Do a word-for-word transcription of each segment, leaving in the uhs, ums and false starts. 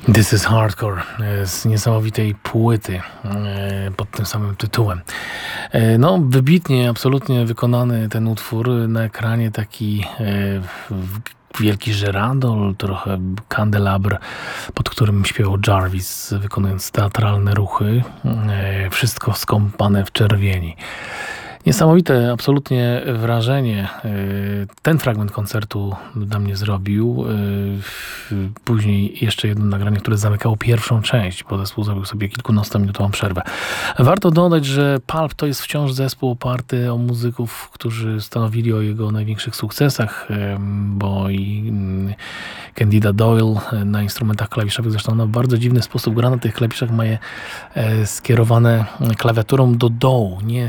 This is Hardcore z niesamowitej płyty pod tym samym tytułem. No, wybitnie, absolutnie wykonany ten utwór. Na ekranie taki wielki żyrandol, trochę kandelabr, pod którym śpiewał Jarvis, wykonując teatralne ruchy. Wszystko skąpane w czerwieni. Niesamowite absolutnie wrażenie ten fragment koncertu dla mnie zrobił. Później jeszcze jedno nagranie, które zamykało pierwszą część, bo zespół zrobił sobie kilkunastominutową przerwę. Warto dodać, że Pulp to jest wciąż zespół oparty o muzyków, którzy stanowili o jego największych sukcesach, bo i Candida Doyle na instrumentach klawiszowych, zresztą na bardzo dziwny sposób gra na tych klawiszach, ma je skierowane klawiaturą do dołu, nie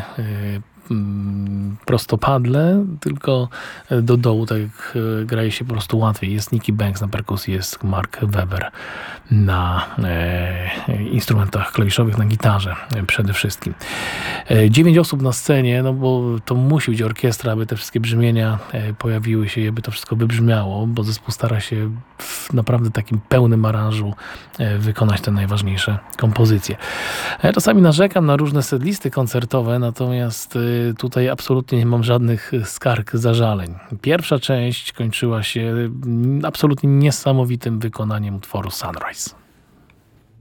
prostopadle, tylko do dołu, tak jak graje się po prostu łatwiej. Jest Nicky Banks na perkusji, jest Mark Webber na e, instrumentach klawiszowych, na gitarze przede wszystkim. E, dziewięć osób na scenie, no bo to musi być orkiestra, aby te wszystkie brzmienia e, pojawiły się, aby to wszystko wybrzmiało, bo zespół stara się w naprawdę takim pełnym aranżu e, wykonać te najważniejsze kompozycje. Ja czasami narzekam na różne setlisty koncertowe, natomiast e, tutaj absolutnie nie mam żadnych skarg, zażaleń. Pierwsza część kończyła się absolutnie niesamowitym wykonaniem utworu Sunrise.